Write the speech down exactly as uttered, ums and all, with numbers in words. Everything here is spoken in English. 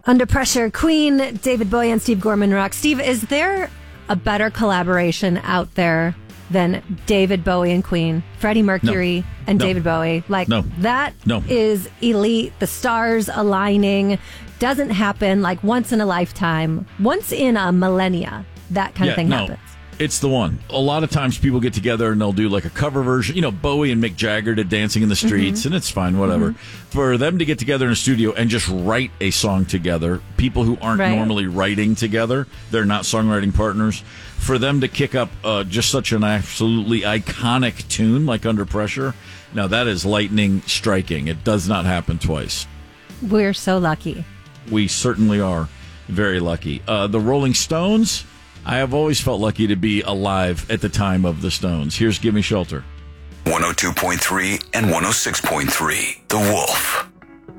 Under Pressure, Queen, David Bowie and Steve Gorman Rock. Steve, is there a better collaboration out there than David Bowie and Queen, Freddie Mercury no. and no. David Bowie? Like, no. that no. is elite. The stars aligning doesn't happen like once in a lifetime, once in a millennia. That kind yeah, of thing no. happens. It's the one. A lot of times people get together and they'll do like a cover version. You know, Bowie and Mick Jagger did Dancing in the Streets, mm-hmm. and it's fine, whatever. Mm-hmm. For them to get together in a studio and just write a song together, people who aren't right. normally writing together, they're not songwriting partners, for them to kick up uh, just such an absolutely iconic tune like Under Pressure, now that is lightning striking. It does not happen twice. We're so lucky. We certainly are very lucky. Uh, the Rolling Stones... I have always felt lucky to be alive at the time of the Stones. Here's Gimme Shelter. one oh two point three and one oh six point three, The Wolf.